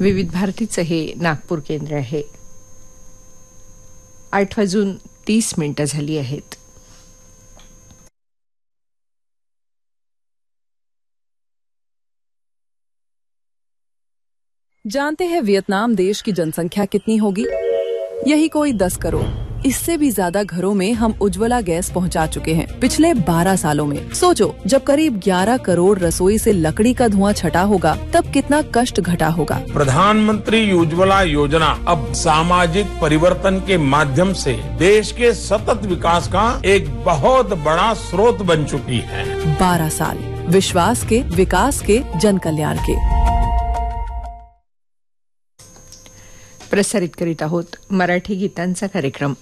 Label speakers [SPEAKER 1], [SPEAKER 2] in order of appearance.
[SPEAKER 1] विविध भारतीचं हे नागपूर केंद्र आहे. 8:30 झाली आहेत.
[SPEAKER 2] जानते हैं वियतनाम देश की जनसंख्या कितनी होगी? यही कोई 10 करोड़. इससे भी ज्यादा घरों में हम उज्ज्वला गैस पहुंचा चुके हैं पिछले 12 सालों में. सोचो, जब करीब 11 करोड़ रसोई से लकड़ी का धुआं छटा होगा, तब कितना कष्ट घटा होगा.
[SPEAKER 3] प्रधानमंत्री उज्ज्वला योजना अब सामाजिक परिवर्तन के माध्यम से देश के सतत विकास का एक बहुत बड़ा स्रोत बन चुकी है.
[SPEAKER 2] 12 साल विश्वास के, विकास के, जन कल्याण के.
[SPEAKER 1] प्रसारित करीत आहोत मराठी गीतांचा कार्यक्रम.